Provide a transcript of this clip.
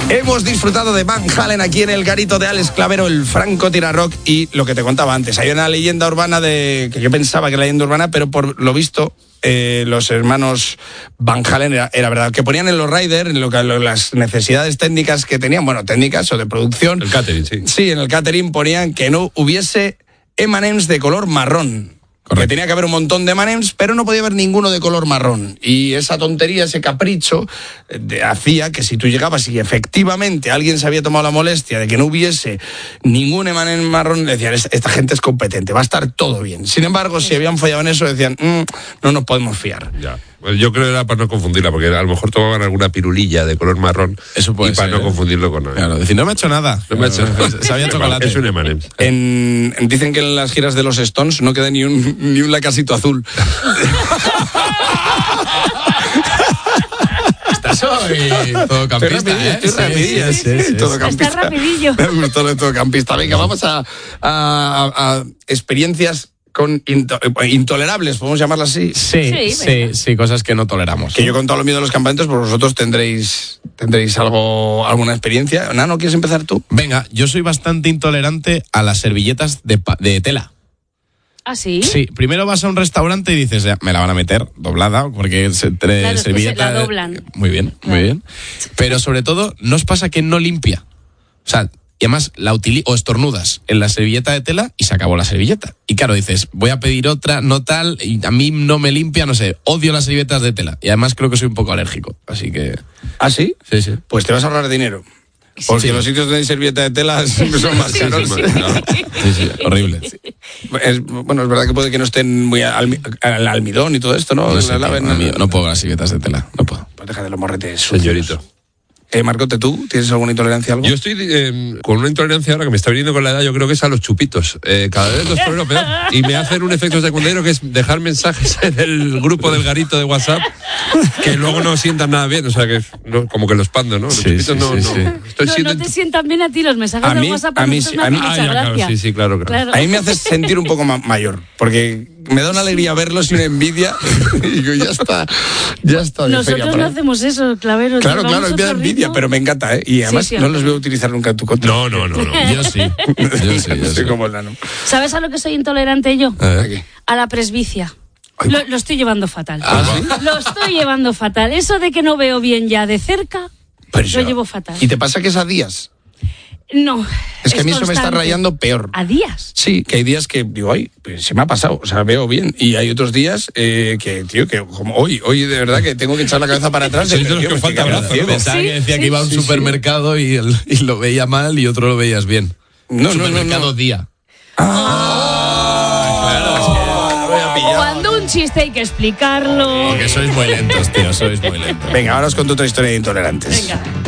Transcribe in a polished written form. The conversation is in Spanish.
Hemos disfrutado de Van Halen aquí en el garito de Alex Clavero, el Franco Tirarock, y lo que te contaba antes. Hay una leyenda urbana que yo pensaba que era leyenda urbana, pero por lo visto los hermanos Van Halen era verdad, que ponían en los riders las necesidades técnicas que tenían, bueno, técnicas o de producción. El catering, sí. Sí, en el catering ponían que no hubiese M&M's de color marrón. Correcto. Que tenía que haber un montón de M&M's, pero no podía haber ninguno de color marrón. Y esa tontería, ese capricho, hacía que si tú llegabas y efectivamente alguien se había tomado la molestia de que no hubiese ningún M&M marrón, le decían, esta gente es competente, va a estar todo bien. Sin embargo, si habían fallado en eso, decían, no nos podemos fiar. Ya. Pues yo creo que era para no confundirla, porque a lo mejor tomaban alguna pirulilla de color marrón. Eso puede y para ser, no confundirlo con nada. Claro, decir, no me ha hecho nada. No me ha hecho nada. Sabía chocolate. Es un M&M's. Dicen que en las giras de los Stones no queda ni un lacasito azul. Estás hoy todo campista, Estoy rapidillo, Sí. todo campista. Está rapidillo. Me gustó lo de todo campista. Venga, vamos a experiencias intolerables, podemos llamarlas así. Sí, cosas que no toleramos. Que yo he contado lo mío de los campamentos, pues vosotros tendréis alguna experiencia. Nano, ¿quieres empezar tú? Venga, yo soy bastante intolerante a las servilletas de tela. ¿Ah, sí? Sí, primero vas a un restaurante y dices, ya, me la van a meter doblada, porque Claro, es que servilleta... se la doblan. Muy bien, Claro. muy bien. Pero sobre todo, ¿no os pasa que no limpia? O sea, y además o estornudas en la servilleta de tela y se acabó la servilleta. Y claro, dices, voy a pedir otra, no tal, y a mí no me limpia, no sé, odio las servilletas de tela. Y además creo que soy un poco alérgico, así que... ¿Ah, sí? Sí. Pues te vas a ahorrar dinero. Porque los sitios donde hay servilleta de tela son más caros. Sí, horrible. Es verdad que puede que no estén muy al almidón y todo esto, ¿no? No sé, La tío, no puedo con las servilletas de tela, no puedo. Pues deja de los morretes sucios. Señorito. Marcote, ¿tú tienes alguna intolerancia a algo? Yo estoy con una intolerancia ahora que me está viniendo con la edad, yo creo que es a los chupitos. Cada vez los tolero peor. Y me hacen un efecto secundario que es dejar mensajes en el grupo del garito de WhatsApp que luego no sientan nada bien. O sea, que como que los pando, ¿no? Los chupitos no. No te sientan bien a ti los mensajes de WhatsApp. A mí sí, no hacen mucha gracia. Claro, sí, claro. Claro. A mí me hace sentir un poco mayor, porque me da una alegría verlos y una envidia. Y digo, ya está. Nosotros no hacemos eso, Clavero. Claro, me da envidia, pero me encanta, ¿eh? Y además no los voy a utilizar nunca en tu contra. No. Yo sí. Soy como el nano. ¿Sabes a lo que soy intolerante yo? A la presbicia. Lo estoy llevando fatal. Lo estoy llevando fatal. Eso de que no veo bien ya de cerca, lo llevo fatal. ¿Y te pasa que es a días? No. Es que a mí eso me está constante. rayando peor. ¿A días? Sí, que hay días que digo, ay, pues se me ha pasado, o sea, veo bien. Y hay otros días que como hoy de verdad que tengo que echar la cabeza para atrás. Sois de los que falta brazo, ¿no? Pensaba que decía que iba a un supermercado y lo veía mal y otro lo veías bien. Supermercado día. Cuando un chiste hay que explicarlo. Porque sois muy lentos, tío, sois muy lentos. Venga, ahora os cuento otra historia de intolerantes. Venga.